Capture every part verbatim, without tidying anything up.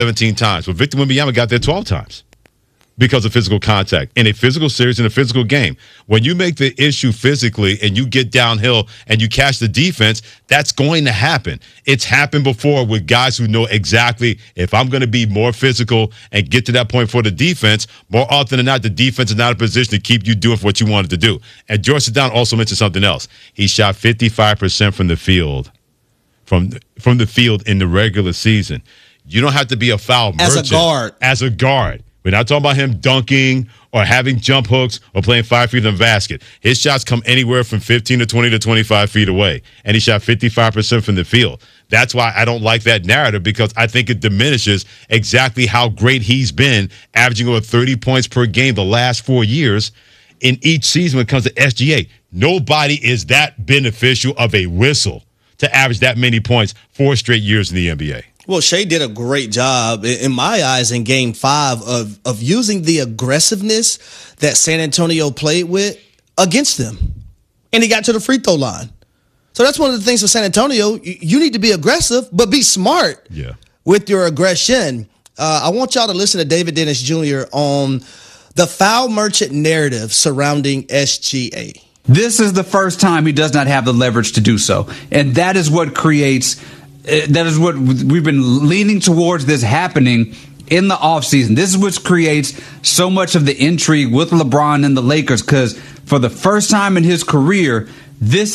seventeen times, but Victor Wembanyama got there twelve times because of physical contact in a physical series, in a physical game. When you make the issue physically and you get downhill and you catch the defense, that's going to happen. It's happened before with guys who know exactly, if I'm going to be more physical and get to that point for the defense, more often than not, the defense is not in a position to keep you doing what you wanted to do. And George Sedano also mentioned something else. He shot fifty-five percent from the field, from, from the field in the regular season. You don't have to be a foul merchant. As a guard. As a guard. We're not talking about him dunking or having jump hooks or playing five feet in the basket. His shots come anywhere from fifteen to twenty to twenty-five feet away, and he shot fifty-five percent from the field. That's why I don't like that narrative, because I think it diminishes exactly how great he's been, averaging over thirty points per game the last four years in each season when it comes to S G A. Nobody is that beneficial of a whistle to average that many points four straight years in the N B A. Well, Shea did a great job, in my eyes, in Game Five of of using the aggressiveness that San Antonio played with against them, and he got to the free throw line. So that's one of the things for San Antonio. You need to be aggressive, but be smart yeah. with your aggression. Uh, I want y'all to listen to David Dennis Junior on the foul merchant narrative surrounding S G A. This is the first time he does not have the leverage to do so, and that is what creates. That is what we've been leaning towards, this happening in the offseason. This is what creates so much of the intrigue with LeBron and the Lakers, because for the first time in his career, this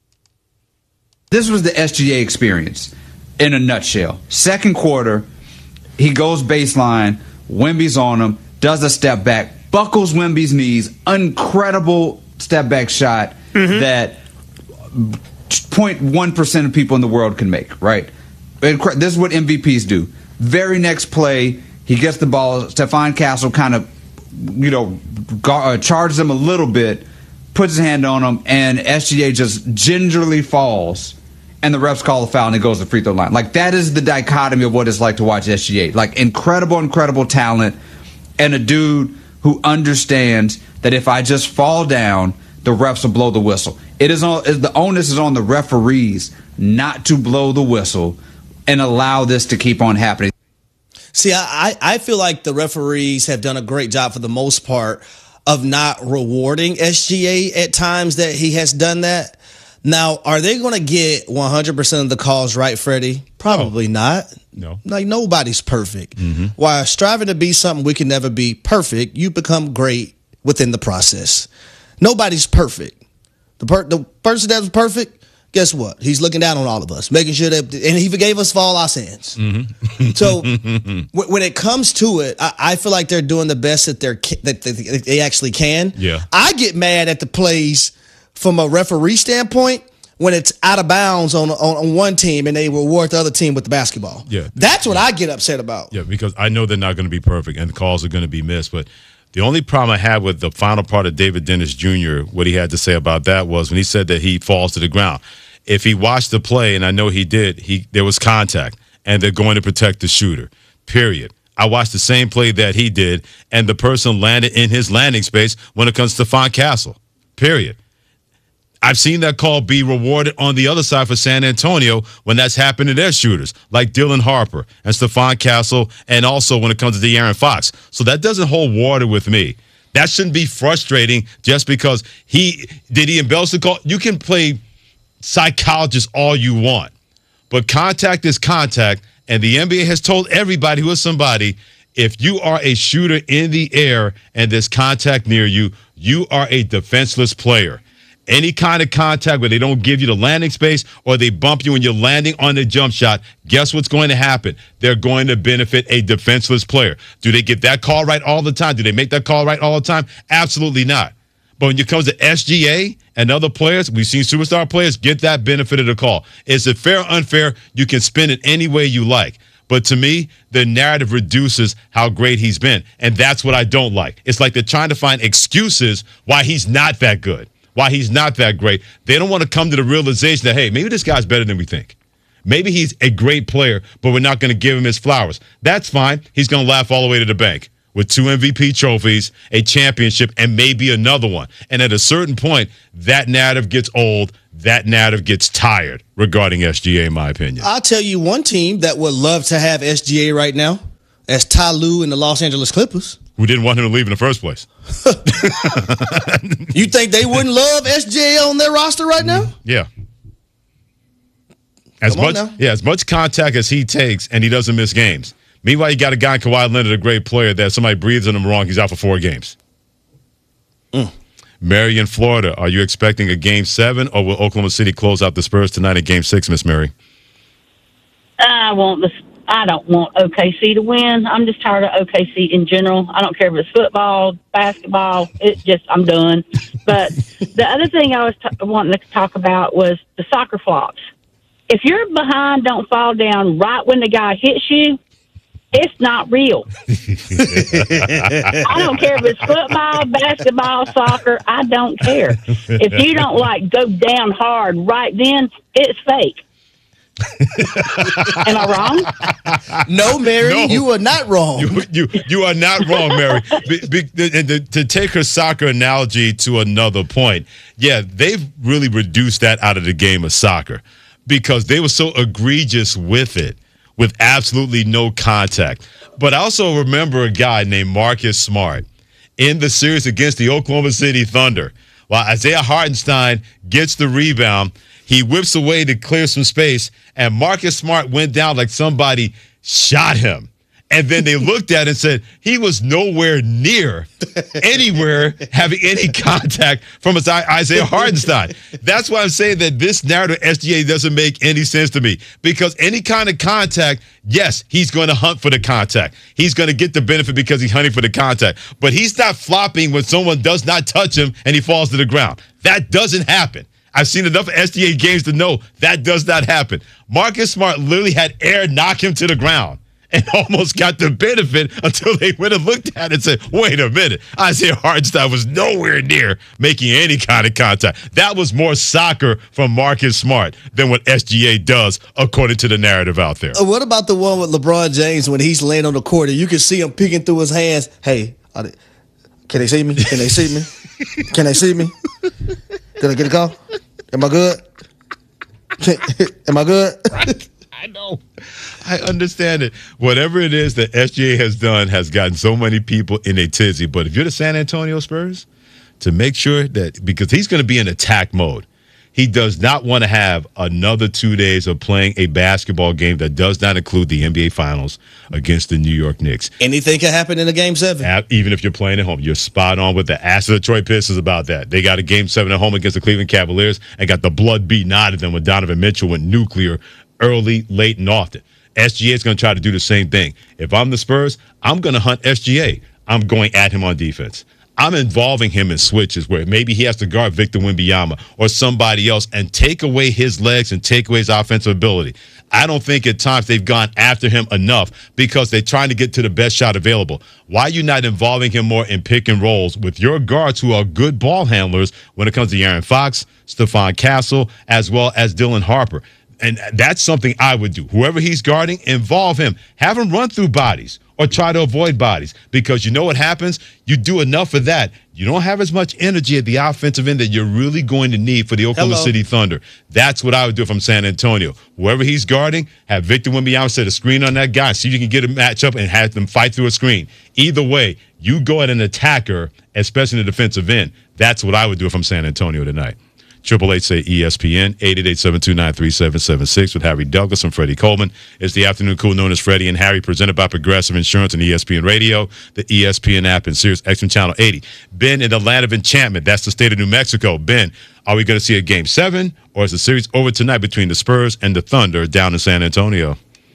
this was the S G A experience in a nutshell. Second quarter, he goes baseline, Wemby's on him, does a step back, buckles Wemby's knees, incredible step back shot mm-hmm. that zero point one percent of people in the world can make, right? This is what M V Ps do. Very next play, he gets the ball. Stephon Castle kind of, you know, uh, charges him a little bit, puts his hand on him, and S G A just gingerly falls, and the refs call a foul, and it goes to the free throw line. Like, that is the dichotomy of what it's like to watch S G A. Like, incredible, incredible talent, and a dude who understands that if I just fall down, the refs will blow the whistle. It is on, the onus is on the referees not to blow the whistle and allow this to keep on happening. See, I, I feel like the referees have done a great job for the most part of not rewarding S G A at times that he has done that. Now, are they going to get one hundred percent of the calls right, Freddie? Probably oh, not. No. Like, nobody's perfect. Mm-hmm. While striving to be something we can never be perfect, you become great within the process. Nobody's perfect. The, per- the person that was perfect, guess what? He's looking down on all of us, making sure that, and he forgave us for all our sins. Mm-hmm. So w- when it comes to it, I-, I feel like they're doing the best that they're ca- that they actually can. Yeah. I get mad at the plays from a referee standpoint when it's out of bounds on, on on one team and they reward the other team with the basketball. Yeah. That's what I get upset about. Yeah, because I know they're not going to be perfect and the calls are going to be missed, but the only problem I had with the final part of David Dennis Junior, what he had to say about that was when he said that he falls to the ground. If he watched the play, and I know he did, he there was contact, and they're going to protect the shooter, period. I watched the same play that he did, and the person landed in his landing space when it comes to Stephon Castle, period. I've seen that call be rewarded on the other side for San Antonio when that's happened to their shooters, like Dylan Harper and Stephon Castle, and also when it comes to De'Aaron Fox. So that doesn't hold water with me. That shouldn't be frustrating just because he – did he embellish the call? You can play psychologist all you want, but contact is contact, and the N B A has told everybody who is somebody, if you are a shooter in the air and there's contact near you, you are a defenseless player. Any kind of contact where they don't give you the landing space or they bump you when you're landing on the jump shot, guess what's going to happen? They're going to benefit a defenseless player. Do they get that call right all the time? Do they make that call right all the time? Absolutely not. But when it comes to S G A and other players, we've seen superstar players get that benefit of the call. Is it fair or unfair? You can spin it any way you like. But to me, the narrative reduces how great he's been. And that's what I don't like. It's like they're trying to find excuses why he's not that good. Why he's not that great. They don't want to come to the realization that, hey, maybe this guy's better than we think. Maybe he's a great player, but we're not going to give him his flowers. That's fine. He's going to laugh all the way to the bank with two M V P trophies, a championship, and maybe another one. And at a certain point, that narrative gets old. That narrative gets tired regarding S G A, in my opinion. I'll tell you one team that would love to have S G A right now, as Ty Lue and the Los Angeles Clippers. Who didn't want him to leave in the first place. You think they wouldn't love S G A on their roster right now? Yeah. As Come on much, now. yeah, as much contact as he takes, and he doesn't miss games. Meanwhile, you got a guy in Kawhi Leonard, a great player, that somebody breathes on him wrong, he's out for four games. Mm. Mary in Florida, are you expecting a game seven, or will Oklahoma City close out the Spurs tonight in game six, Miss Mary? I want the. I don't want O K C to win. I'm just tired of O K C in general. I don't care if it's football, basketball. It's just I'm done. But the other thing I was t- wanting to talk about was the soccer flops. If you're behind, don't fall down right when the guy hits you. It's not real. I don't care if it's football, basketball, soccer. I don't care. If you don't like go down hard right then, it's fake. Am I wrong? No, Mary, No. you are not wrong. You, you, you are not wrong, Mary. Be, be, and to, to take her soccer analogy to another point, yeah, they've really reduced that out of the game of soccer because they were so egregious with it, with absolutely no contact. But I also remember a guy named Marcus Smart in the series against the Oklahoma City Thunder. While Isaiah Hartenstein gets the rebound, he whips away to clear some space, and Marcus Smart went down like somebody shot him. And then they looked at it and said he was nowhere near anywhere having any contact from Isaiah Hartenstein. That's why I'm saying that this narrative S G A doesn't make any sense to me because any kind of contact, yes, he's going to hunt for the contact. He's going to get the benefit because he's hunting for the contact. But he's not flopping when someone does not touch him and he falls to the ground. That doesn't happen. I've seen enough S G A games to know that does not happen. Marcus Smart literally had air knock him to the ground and almost got the benefit until they went and looked at it and said, wait a minute, Isaiah Hartenstein was nowhere near making any kind of contact. That was more soccer from Marcus Smart than what S G A does, according to the narrative out there. Uh, What about the one with LeBron James when he's laying on the court and you can see him peeking through his hands? Hey, are they, can they see me? Can they see me? Can they see me? Did I get a call? Am I good? Am I good? I know. I understand it. Whatever it is that S G A has done has gotten so many people in a tizzy. But if you're the San Antonio Spurs, to make sure that, because he's going to be in attack mode, he does not want to have another two days of playing a basketball game that does not include the N B A Finals against the New York Knicks. Anything can happen in a game seven. At, even if you're playing at home, you're spot on with the ass of the Detroit Pistons about that. They got a game seven at home against the Cleveland Cavaliers and got the blood beaten out of them when Donovan Mitchell went nuclear early, late, and often. S G A is going to try to do the same thing. If I'm the Spurs, I'm going to hunt S G A. I'm going at him on defense. I'm involving him in switches where maybe he has to guard Victor Wembanyama or somebody else and take away his legs and take away his offensive ability. I don't think at times they've gone after him enough because they're trying to get to the best shot available. Why are you not involving him more in pick and rolls with your guards who are good ball handlers when it comes to Aaron Fox, Stephon Castle, as well as Dylan Harper? And that's something I would do. Whoever he's guarding, involve him. Have him run through bodies or try to avoid bodies because you know what happens? You do enough of that. You don't have as much energy at the offensive end that you're really going to need for the Oklahoma Hello. City Thunder. That's what I would do from San Antonio. Whoever he's guarding, have Victor Wembanyama set a screen on that guy. See if you can get a matchup and have them fight through a screen. Either way, you go at an attacker, especially in the defensive end. That's what I would do from San Antonio tonight. Triple Eight say E S P N, eight eight eight, seven two nine, three seven seven six with Harry Douglas and Freddie Coleman. It's the afternoon cool known as Freddie and Harry, presented by Progressive Insurance and E S P N Radio, the E S P N app, and Sirius X M Channel eighty. Ben in the land of enchantment. That's the state of New Mexico. Ben, are we going to see a game seven, or is the series over tonight between the Spurs and the Thunder down in San Antonio?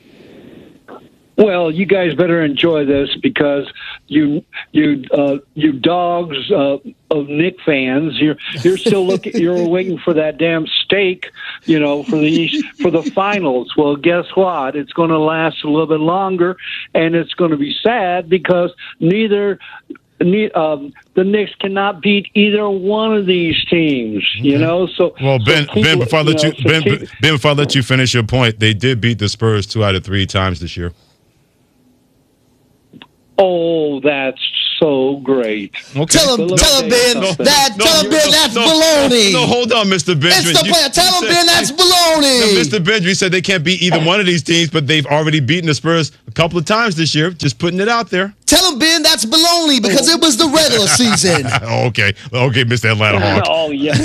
Well, you guys better enjoy this because you you uh, you dogs uh, of Knick fans, you're you're still looking, you're waiting for that damn steak, you know, for the for the finals. Well, guess what? It's going to last a little bit longer, and it's going to be sad because neither. Um, the Knicks cannot beat either one of these teams, you know. So, well, Ben, so keep, Ben, before I let you, you know, Ben, so keep, Ben, before I let you finish your point, they did beat the Spurs two out of three times this year. oh, that's so great. Okay. Tell him, But let tell me him, tell you Ben, something. that, No, tell him, you- Ben, no, that's no, baloney. No, hold on, Mister Benjamin. It's the You- player. Tell you him, said- Ben, that's No, baloney. Mister Benjamin said they can't beat either one of these teams, but they've already beaten the Spurs a couple of times this year. Just putting it out there. Tell him, Ben, that's baloney because it was the regular season. okay, okay, Mister Atlanta Hawk. Oh, yeah.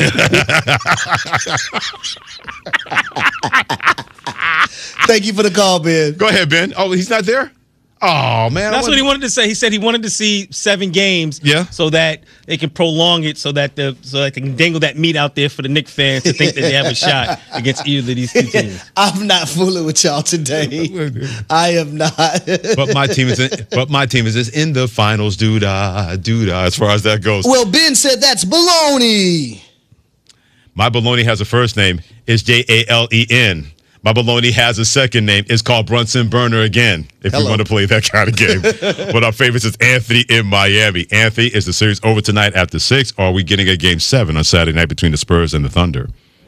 Thank you for the call, Ben. Go ahead, Ben. Oh, he's not there? Oh, man. That's what he wanted to say. He said he wanted to see seven games, Yeah. so that they can prolong it, so that the so that they can dangle that meat out there for the Knicks fans to think that they have a shot against either of these two teams. I'm not fooling with y'all today. I am not. But my team is in, but my team is just in the finals, doo-dah, doo-dah, as far as that goes. Well, Ben said that's baloney. My baloney has a first name. It's J A L E N. My baloney has a second name. It's called Brunson Burner again, if Hello. we want to play that kind of game. But our favorites is Anthony in Miami. Anthony, is the series over tonight after six, or are we getting a game seven on Saturday night between the Spurs and the Thunder?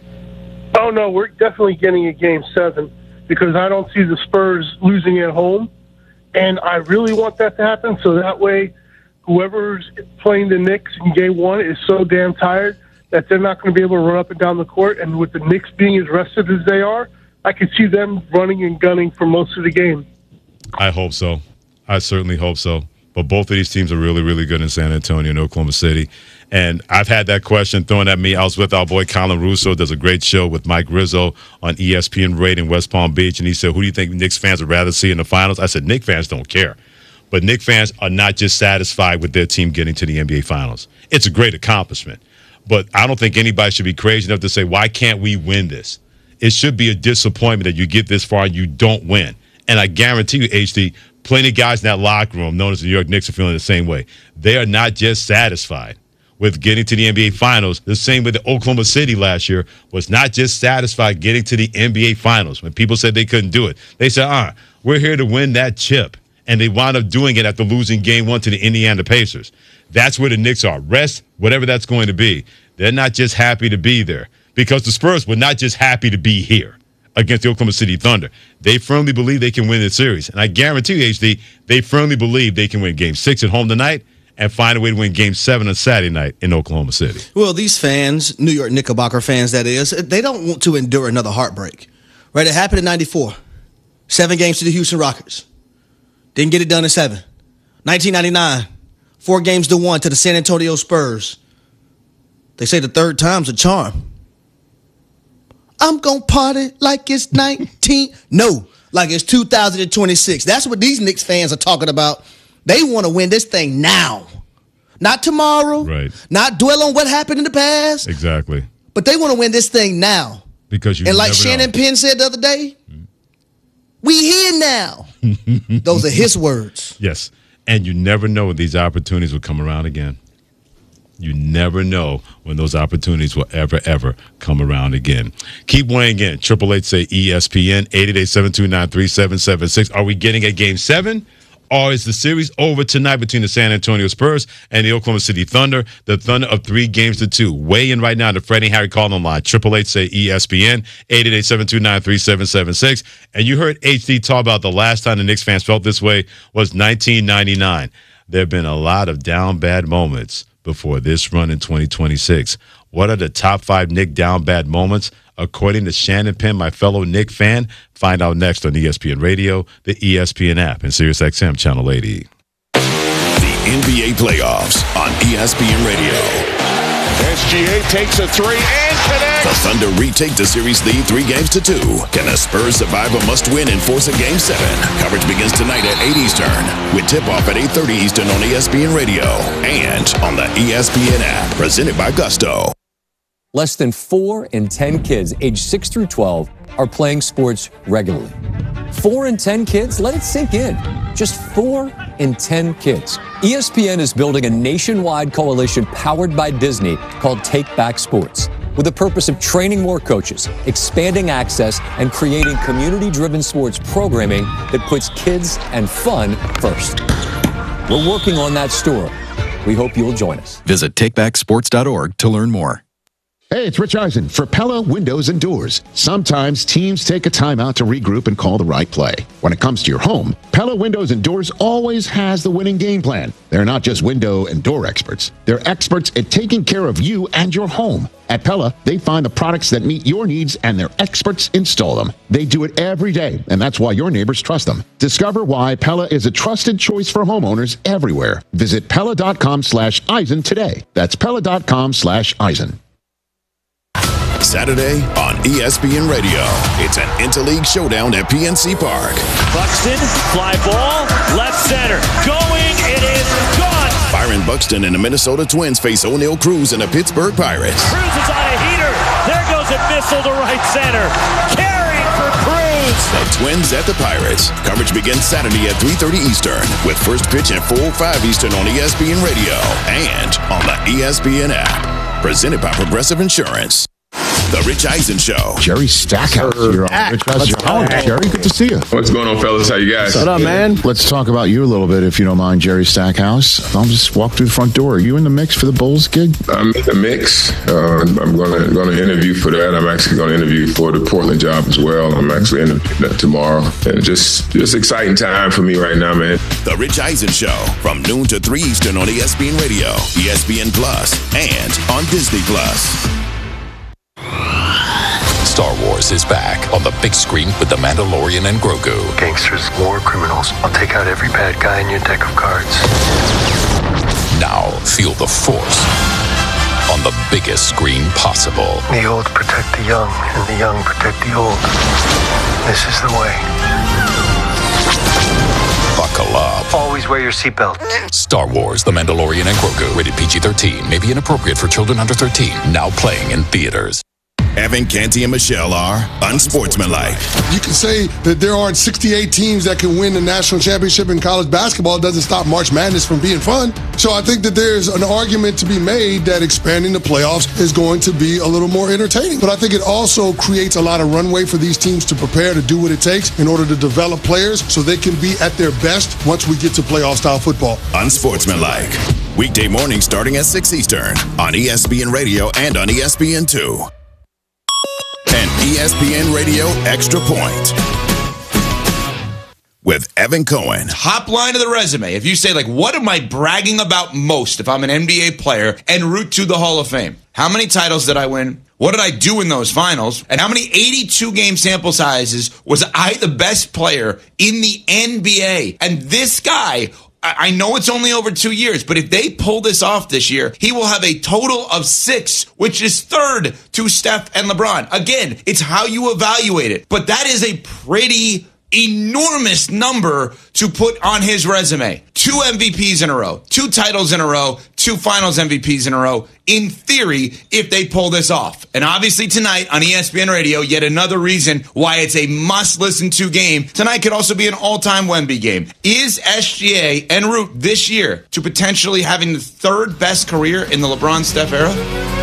Oh, no, we're definitely getting a game seven because I don't see the Spurs losing at home. And I really want that to happen so that way whoever's playing the Knicks in game one is so damn tired that they're not going to be able to run up and down the court. And with the Knicks being as rested as they are, I could see them running and gunning for most of the game. I hope so. I certainly hope so. But both of these teams are really, really good in San Antonio and Oklahoma City. And I've had that question thrown at me. I was with our boy Colin Russo, does a great show with Mike Rizzo on E S P N Radio in West Palm Beach. And he said, who do you think Knicks fans would rather see in the finals? I said, Knicks fans don't care. But Knicks fans are not just satisfied with their team getting to the N B A Finals. It's a great accomplishment. But I don't think anybody should be crazy enough to say, why can't we win this? It should be a disappointment that you get this far and you don't win. And I guarantee you, H D, plenty of guys in that locker room, known as the New York Knicks, are feeling the same way. They are not just satisfied with getting to the N B A Finals. The same way that Oklahoma City last year was not just satisfied getting to the N B A Finals. When people said they couldn't do it, they said, ah, we're here to win that chip. And they wound up doing it after losing game one to the Indiana Pacers. That's where the Knicks are. Rest, whatever that's going to be. They're not just happy to be there. Because the Spurs were not just happy to be here against the Oklahoma City Thunder. They firmly believe they can win the series. And I guarantee you, H D, they firmly believe they can win game six at home tonight and find a way to win game seven on Saturday night in Oklahoma City. Well, these fans, New York Knickerbocker fans, that is, they don't want to endure another heartbreak. Right? It happened in ninety-four. Seven games to the Houston Rockets. Didn't get it done in seven. nineteen ninety-nine. Four games to one to the San Antonio Spurs. They say the third time's a charm. I'm going to party like it's nineteen. No, like it's two thousand twenty-six. That's what these Knicks fans are talking about. They want to win this thing now. Not tomorrow. Right. Not dwell on what happened in the past. Exactly. But they want to win this thing now. Because you And like never Shannon know. Penn said the other day, we here now. Those are his words. Yes. And you never know when these opportunities will come around again. You never know when those opportunities will ever, ever come around again. Keep weighing in. Triple Eight say E S P N, eight eight eight, seven two nine, three seven seven six. Are we getting a game seven? Or is the series over tonight between the San Antonio Spurs and the Oklahoma City Thunder? The Thunder of three games to two. Weigh in right now to Freddie Harry calling line. Triple Eight say E S P N, eight eight eight, seven two nine, three seven seven six. And you heard H D talk about the last time the Knicks fans felt this way was nineteen ninety-nine. There have been a lot of down bad moments before this run in twenty twenty-six. What are the top five Knick down bad moments? According to Shannon Penn, my fellow Knick fan, find out next on E S P N Radio, the E S P N app, and SiriusXM Channel eighty. The N B A playoffs on E S P N Radio. S G A takes a three and connects. The Thunder retake the series lead three games to two. Can the Spurs survive a must-win and force a game seven? Coverage begins tonight at eight Eastern with tip-off at eight thirty Eastern on E S P N Radio and on the E S P N app, presented by Gusto. Less than four in ten kids aged six through twelve are playing sports regularly. Four in ten kids? Let it sink in. Just four in ten kids. E S P N is building a nationwide coalition powered by Disney called Take Back Sports, with the purpose of training more coaches, expanding access, and creating community-driven sports programming that puts kids and fun first. We're working on that story. We hope you'll join us. Visit take back sports dot org to learn more. Hey, it's Rich Eisen for Pella Windows and Doors. Sometimes teams take a timeout to regroup and call the right play. When it comes to your home, Pella Windows and Doors always has the winning game plan. They're not just window and door experts. They're experts at taking care of you and your home. At Pella, they find the products that meet your needs and their experts install them. They do it every day, and that's why your neighbors trust them. Discover why Pella is a trusted choice for homeowners everywhere. Visit Pella.com slash Eisen today. That's Pella.com slash Eisen. Saturday on E S P N Radio. It's an interleague showdown at P N C Park. Buxton, fly ball, left center. Going, it is gone. Byron Buxton and the Minnesota Twins face O'Neal Cruz and the Pittsburgh Pirates. Cruz is on a heater. There goes a missile to right center. Carrying for Cruz. The Twins at the Pirates. Coverage begins Saturday at three thirty Eastern with first pitch at four oh five Eastern on E S P N Radio and on the E S P N app. Presented by Progressive Insurance. The Rich Eisen Show. Jerry Stackhouse here on Rich Eisen. Oh, Jerry, good to see you. What's going on, fellas? How you guys? What up, man? Let's talk about you a little bit, if you don't mind, Jerry Stackhouse. I'll just walk through the front door. Are you in the mix for the Bulls gig? I'm in the mix. Uh, I'm going to going to interview for that. I'm actually going to interview for the Portland job as well. I'm actually interviewing that tomorrow. And just, just exciting time for me right now, man. The Rich Eisen Show from noon to three Eastern on E S P N Radio, E S P N Plus, and on Disney Plus. Star Wars is back on the big screen with The Mandalorian and Grogu. Gangsters, war criminals. I'll take out every bad guy in your deck of cards. Now feel the Force on the biggest screen possible. The old protect the young, and the young protect the old. This is the way. Buckle up. Always wear your seatbelt. Star Wars, The Mandalorian and Grogu. Rated P G thirteen. May be inappropriate for children under thirteen. Now playing in theaters. Evan, Canty, and Michelle are unsportsmanlike. You can say that there aren't sixty-eight teams that can win the national championship in college basketball. It doesn't stop March Madness from being fun. So I think that there's an argument to be made that expanding the playoffs is going to be a little more entertaining. But I think it also creates a lot of runway for these teams to prepare to do what it takes in order to develop players so they can be at their best once we get to playoff-style football. Unsportsmanlike. Weekday morning starting at six Eastern on E S P N Radio and on E S P N two. And E S P N Radio Extra Point with Evan Cohen. Top line of the resume. If you say, like, what am I bragging about most if I'm an N B A player en route to the Hall of Fame? How many titles did I win? What did I do in those finals? And how many eighty-two game sample sizes was I the best player in the N B A? And this guy, I know it's only over two years, but if they pull this off this year, he will have a total of six, which is third to Steph and LeBron. Again, it's how you evaluate it, but that is a pretty enormous number to put on his resume. Two M V Ps in a row, two titles in a row, two finals M V Ps in a row, in theory, if they pull this off. And obviously tonight on E S P N Radio, yet another reason why it's a must-listen-to game. Tonight could also be an all-time Wemby game. Is S G A en route this year to potentially having the third best career in the LeBron-Steph era?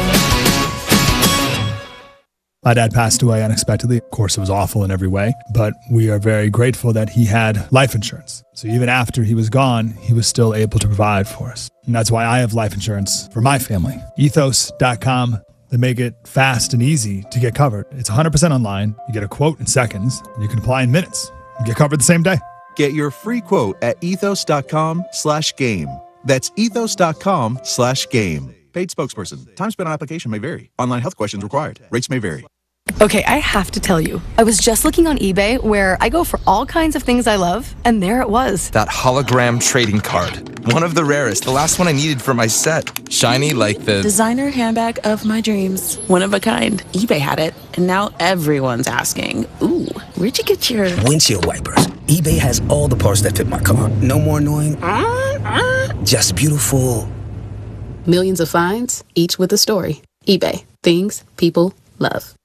My dad passed away unexpectedly. Of course, it was awful in every way, but we are very grateful that he had life insurance. So even after he was gone, he was still able to provide for us. And that's why I have life insurance for my family. Ethos dot com. They make it fast and easy to get covered. It's one hundred percent online. You get a quote in seconds, and you can apply in minutes. You get covered the same day. Get your free quote at ethos dot com slash game. That's ethos dot com slash game. Paid spokesperson. Time spent on application may vary. Online health questions required. Rates may vary. Okay, I have to tell you, I was just looking on eBay where I go for all kinds of things I love, and there it was. That hologram trading card. One of the rarest. The last one I needed for my set. Shiny like the... designer handbag of my dreams. One of a kind. eBay had it, and now everyone's asking, ooh, where'd you get your... windshield wipers. eBay has all the parts that fit my car. No more annoying... just beautiful. Millions of finds, each with a story. eBay. Things people love.